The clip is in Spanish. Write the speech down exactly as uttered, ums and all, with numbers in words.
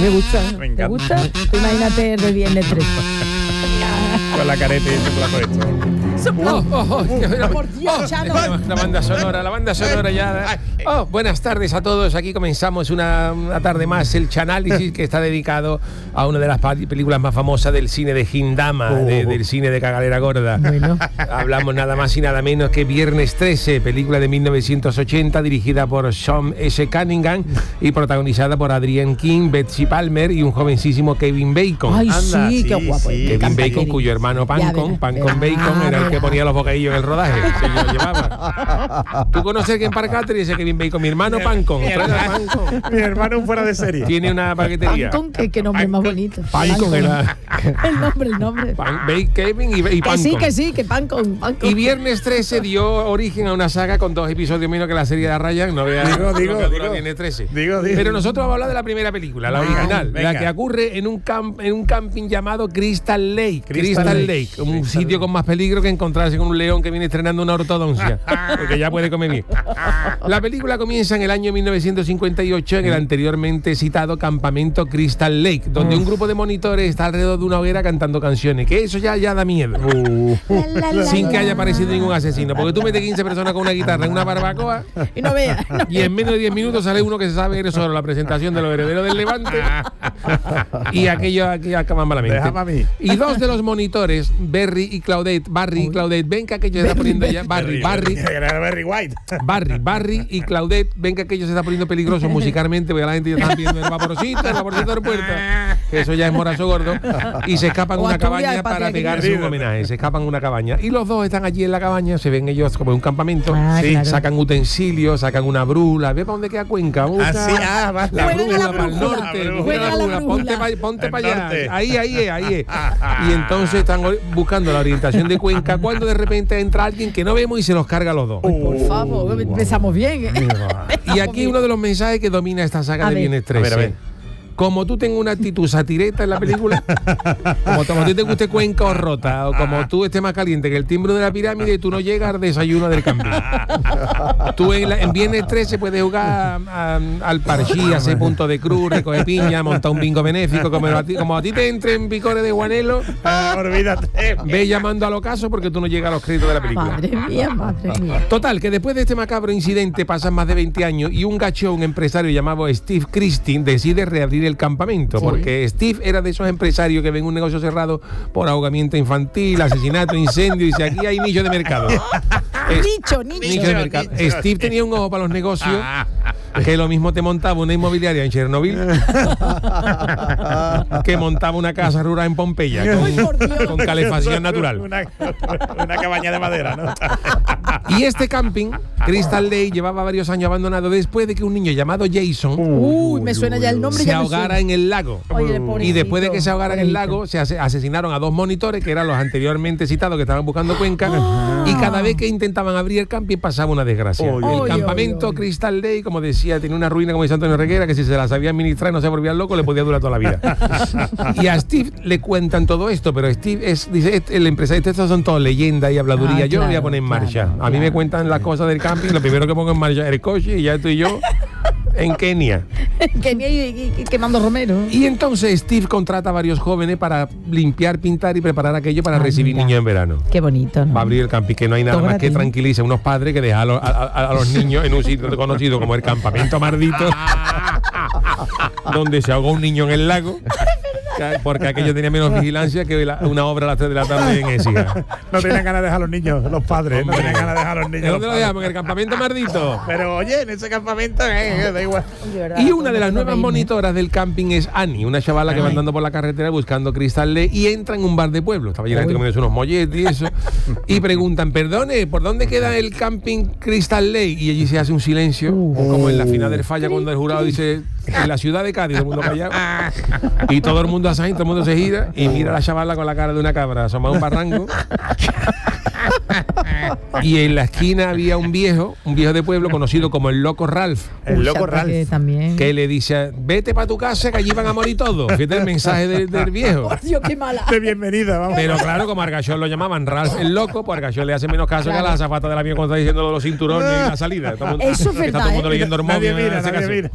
me gusta. Me encanta. ¿Te gusta? Tú imagínate de viernes trece. Con la careta y el plato esto. Oh, oh, oh, Por Dios, oh, Chano. la, la banda sonora, la banda sonora ya. Oh, buenas tardes a todos. Aquí comenzamos una, una tarde más el Chanálisis, que está dedicado a una de las películas más famosas del cine de Gindama, Oh. de, del cine de Cagalera Gorda. Bueno. Hablamos nada más y nada menos que Viernes trece, película de mil novecientos ochenta, dirigida por Sean S. Cunningham y protagonizada por Adrienne King, Betsy Palmer y un jovencísimo Kevin Bacon. Ay, Anda, sí, qué sí, guapo. sí. Me Kevin encanta Bacon, Kevin. cuyo hermano Ya Pancon, verás, Pancon verás, Bacon, era el que verás. ponía los bocadillos en el rodaje. Se lo llevaba. ¿Tú conoces que en Parcatri dice Kevin Bacon? Mi hermano Pancon. Mi Trae a hermano, Pancon. mi hermano un fuera de serie. Tiene una paquetería. Pancon, que, que nombre más bonito. Pancon era. El nombre, el nombre. Pan, Bacon, Kevin y, y Que Pancon. sí, que sí, que Pancon, Pancon. Y Viernes trece dio origen a una saga con dos episodios menos que la serie de Ryan. No veas Digo, lo digo, que dura digo. Viernes trece. Digo, digo. Pero nosotros vamos a hablar de la primera película, la Ah, original, venga. la que ocurre en un, camp, en un camping llamado Crystal Lake. Crystal, Crystal Lake, Lake. un Crystal sitio Lake. con más peligro que encontrarse con un león que viene estrenando una ortodoncia, porque ya puede comer bien. La película comienza en el año mil novecientos cincuenta y ocho en el anteriormente citado campamento Crystal Lake, donde un grupo de monitores está alrededor de una hoguera cantando canciones, que eso ya, ya da miedo. La, la, la, Sin que la. haya aparecido ningún asesino, porque tú metes quince personas con una guitarra en una barbacoa Y no veas. No. y en menos de diez minutos sale uno que se sabe sobre la presentación de los herederos del Levante y aquello aquí acaba malamente. Déjame a mí. Y dos de los monitores, Barry y Claudette, Barry y Claudette, ven que aquello se está poniendo ya, Barry, Barry, Era Barry White. Barry, Barry y Claudette, ven que aquello se está poniendo peligroso musicalmente, porque la gente ya está viendo el vaporcito, el vaporcito del puerto, que eso ya es morazo gordo, y se escapan a O una Asturias, cabaña el para patria pegarse un querida. homenaje, se escapan a una cabaña. Y los dos están allí en la cabaña, se ven ellos como en un campamento, Ah, sí, claro. sacan utensilios, sacan una brújula, ve para dónde queda Cuenca, busca Así, ah, va. la Juega brújula la para el brújula. norte, La busca Juega la la brújula, ponte brújula. para ponte El pa allá, norte. ahí, ahí es, ahí es. Y entonces están ori- buscando la orientación de Cuenca cuando de repente entra alguien que no vemos y se los carga a los dos. Por favor, empezamos bien. ¿eh? Y aquí uno de los mensajes que domina esta saga A de ver. Viernes trece. A ver, a ver. Como tú tengas una actitud satireta en la película, como, como a ti te guste Cuenca o Rota, o como tú estés más caliente que el timbre de la pirámide, tú no llegas al desayuno del camping. Tú en, la, en Viernes trece puedes jugar a- a- al parchí, hacer punto de cruz, recoger piña, montar un bingo benéfico, como a ti, como a ti te entre en picores de guanelo, Ah, olvídate. ve llamando al ocaso porque tú no llegas a los créditos de la película. Madre mía, madre mía. Total, que después de este macabro incidente pasan más de veinte años y un gacho, un empresario llamado Steve Christie, decide reabrir el campamento, Sí. porque Steve era de esos empresarios que ven un negocio cerrado por ahogamiento infantil, asesinato, incendio, y dice, aquí hay nicho de mercado. Es- Nicho, nicho. nicho de mercado. nicho. Steve tenía un ojo para los negocios, que lo mismo te montaba una inmobiliaria en Chernobyl que montaba una casa rural en Pompeya Ay, por Dios. con, con calefacción natural. Una, una cabaña de madera, ¿no? Y este camping, Crystal Lake, llevaba varios años abandonado después de que un niño llamado Jason Uy, me suena ya el nombre. se ya me ahogara suena. en el lago. Oye, Y pobrecito, después de que se ahogara en el pobrecito. lago, se ase- asesinaron a dos monitores, que eran los anteriormente citados, que estaban buscando Cuenca. Y cada vez que intentaban abrir el camping pasaba una desgracia. Oy, el oy, campamento oy, oy. Crystal Lake, como decía, tenía una ruina como dice Antonio Reguera, que si se la sabía administrar y no se volvía loco, le podía durar toda la vida. Y a Steve le cuentan todo esto, pero Steve es, dice, este- el empresario, estos son todos leyendas y habladuría. Ah, yo lo voy a claro, poner en marcha. claro, a mí me claro. cuentan las cosas del camping, lo primero que pongo en marcha es el coche y ya estoy yo en Kenia. Que ni y- y- quemando Romero. Y entonces Steve contrata a varios jóvenes para limpiar, pintar y preparar aquello para Ah, recibir mira. niños en verano. Qué bonito, ¿no? Va a abrir el camping, que no hay nada Todo más que gratis. tranquiliza a unos padres que dejar a, los- a- a- a los niños en un sitio conocido como el campamento Mardito, donde se ahogó un niño en el lago, porque aquello tenía menos vigilancia que la- una obra a las tres de la tarde en Écija. No tenían ganas de dejar a los niños, los padres. No Hombre. tenían ganas de dejar a los ¿De niños. dónde lo los dejamos? padres. En el campamento Mardito. Pero oye, en ese campamento, eh, da igual. De verdad, Y una de las todo nuevas reírme. monitoras del camping es Annie, una chavala que va Ay. andando por la carretera buscando Crystal Lake y entra en un bar de pueblo. Estaba llena de gente Uy. comiéndose unos molletes y eso. Y preguntan, perdone, ¿por dónde queda el camping Crystal Lake? Y allí se hace un silencio, Uh. como en la final del falla cuando el jurado dice, en la ciudad de Cádiz, todo el mundo callado. Y todo el mundo así, todo el mundo se gira y mira a la chavala con la cara de una cabra asomada a un barranco. Y en la esquina había un viejo, un viejo de pueblo conocido como el Loco Ralph, El Uy, loco ataque Ralph. también. que le dice, vete para tu casa que allí van a morir todos. Fíjate el mensaje del, del viejo. Por Dios, qué mala. De bienvenida, vamos. Pero claro, como Argachón lo llamaban Ralph el loco, pues Argachón le hace menos caso que a Claro. la azafata del avión cuando está diciendo lo de los cinturones y la salida. Todo el mundo- Eso es está todo el verdad, mundo ¿eh? leyendo Nadie Hormozio en mira, ese nadie caso. mira.